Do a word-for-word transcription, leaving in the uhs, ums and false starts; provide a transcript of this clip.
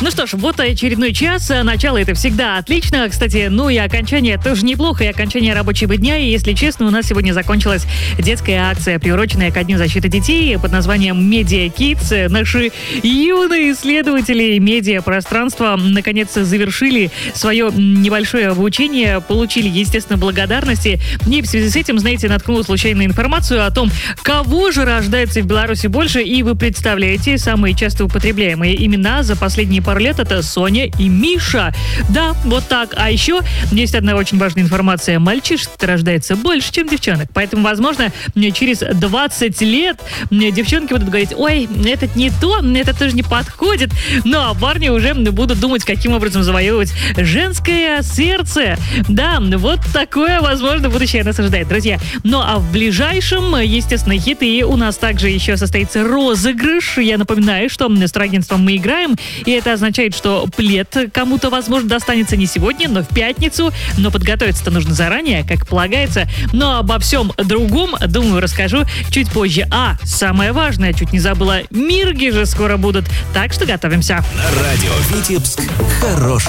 Ну что ж, вот очередной час. Начало это всегда отлично. Кстати, ну и окончание тоже неплохо. И окончание рабочего дня. И, если честно, у нас сегодня закончилась детская акция, приуроченная ко Дню защиты детей под названием Media Kids. Наши юные исследователи медиапространства наконец завершили свое небольшое обучение, получили, естественно, благодарности. И в связи с этим, знаете, наткнула случайную информацию о том, кого же рождается в Беларуси больше. И вы представляете, самые часто употребляемые имена за последние пару лет — это Соня и Миша. Да, вот так. А еще есть одна очень важная информация. Мальчишек рождается больше, чем девчонок. Поэтому, возможно, через двадцать лет девчонки будут говорить: ой, это не то, это тоже не подходит. Ну, а парни уже будут думать, каким образом завоевывать женское сердце. Да, вот такое, возможно, будущее нас ожидает, друзья. Ну, а в ближайшем, естественно, хиты у нас также еще состоится розыгрыш. Я напоминаю, что с турагентством мы играем, и это означает, что плед кому-то, возможно, достанется не сегодня, но в пятницу. Но подготовиться-то нужно заранее, как полагается. Но обо всем другом, думаю, расскажу чуть позже. А, самое важное, чуть не забыла, мирги же скоро будут. Так что готовимся. На радио Витебск хороший